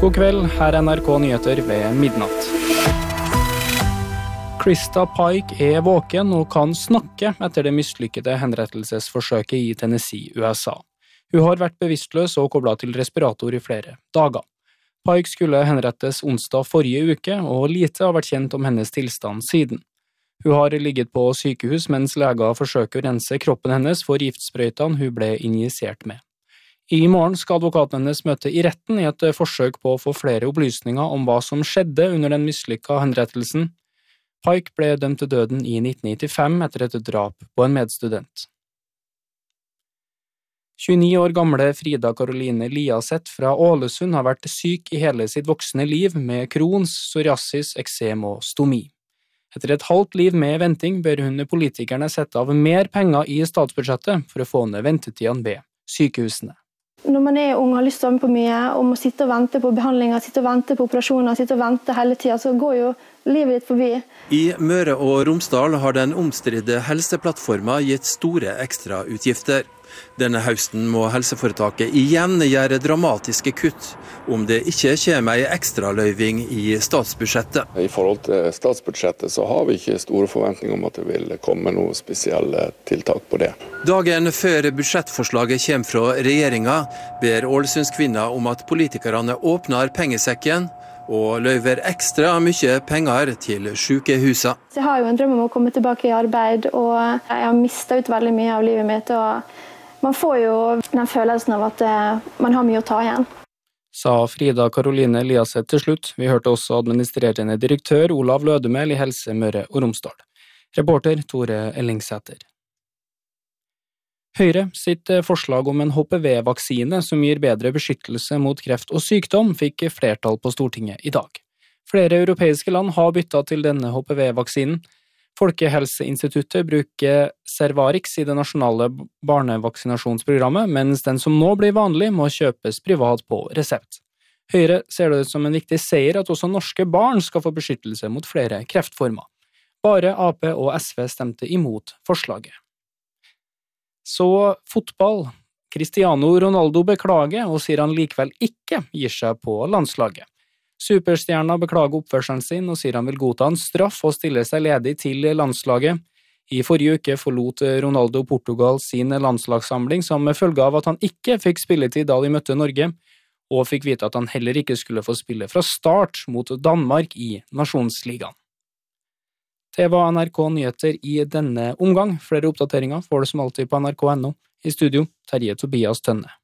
God kveld, her er NRK Nyheter ved midnatt. Krista Pike er våken og kan snakke etter det mislykkede henrettelsesforsøket i Tennessee, USA. Hun har vært bevisstløs og koblet til respirator i flere dager. Pike skulle henrettes onsdag forrige uke, og lite har vært kjent om hennes tilstand siden. Hun har ligget på sykehus mens leger forsøker å rense kroppen hennes for giftsprøytene hun ble injisert med. I morgen skal advokaten hennes møte i retten i et forsøk på å få flere opplysninger om hva som skjedde under den mislykkede henrettelsen. Pike ble dømt til døden i 1995 etter et drap på en medstudent. 29 år gamle Frida Caroline Liaseth fra Ålesund har vært syk i hele sitt voksne liv med Crohns, psoriasis, eksem og stomi. Etter et halvt liv med venting ber hun politikerne sette av mer penger i statsbudsjettet for å få ned ventetidene ved sykehusene. Når man er ung og har lyst til å være med på mye, og må sitte og vente på behandlinger, sitte og vente på operasjoner, sitte og vente hele tiden, så går jo livet ditt forbi. I Møre og Romsdal har den omstridte helseplattformen gitt store ekstrautgifter. Denne høsten må helseforetaket igjen gjøre dramatiske kutt, om det ikke kommer en ekstraløyving i statsbudsjettet. I forhold til statsbudsjettet så har vi ikke store forventninger om at det vil komme noen spesielle tiltak på det. Dagen før budsjettforslaget kommer fra regjeringen, ber Ålesundskvinner om at politikerne åpner pengesekken og løyver ekstra mye penger til sykehusene. Jeg har jo en drøm om å komme tilbake i arbeid, og jeg har mistet ut veldig mye av livet mitt, og man får jo den følelsen av at man har mye å ta igjen. Sa Frida Caroline Liaseth til slutt. Vi hørte også administrerende direktør Olav Lødemel i Helse Møre og Romsdal. Reporter Tore Ellingsæter. Høyre sitt forslag om en HPV-vaksine som gir bedre beskyttelse mot kreft og sykdom fikk flertall på Stortinget i dag. Flere europeiske land har byttet til denne HPV-vaksinen. Folkehelseinstituttet bruker Cervarix i det nasjonale barnevaksinasjonsprogrammet, mens den som nå blir vanlig må kjøpes privat på resept. Høyre ser det som en viktig seier at også norske barn skal få beskyttelse mot flere kreftformer. Bare Ap og SV stemte imot forslaget. Så fotball. Cristiano Ronaldo beklager og sier han likevel ikke gir seg på landslaget. Superstjerna beklager oppførselen sin og sier han vil godta en straff og stille seg ledig til landslaget. I forrige uke forlot Ronaldo Portugal sin landslagssamling som følge av at han ikke fikk spilletid da de møtte Norge, og fikk vite at han heller ikke skulle få spille fra start mot Danmark i Nasjonsligaen. Det var NRK Nyheter i denne omgang. Flere oppdateringer får du som alltid på nrk.no. I studio, Terje Tobias Tønne.